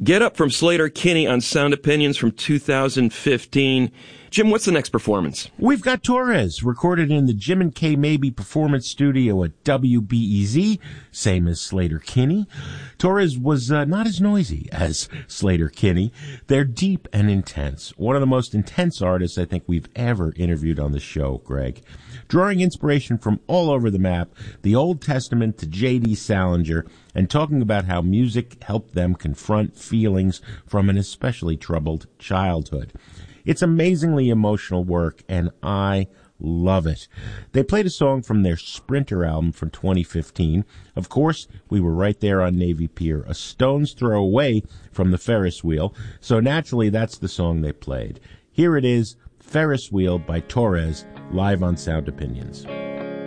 Get Up from Sleater-Kinney on Sound Opinions from 2015. Jim, what's the next performance? We've got Torres, recorded in the Jim and Kay Mabie Performance Studio at WBEZ, same as Sleater-Kinney. Torres was not as noisy as Sleater-Kinney. They're deep and intense. One of the most intense artists I think we've ever interviewed on the show, Greg. Drawing inspiration from all over the map, the Old Testament to J.D. Salinger, and talking about how music helped them confront feelings from an especially troubled childhood. It's amazingly emotional work, and I love it. They played a song from their Sprinter album from 2015. Of course, we were right there on Navy Pier, a stone's throw away from the Ferris wheel, so naturally that's the song they played. Here it is, Ferris Wheel by Torres, live on Sound Opinions.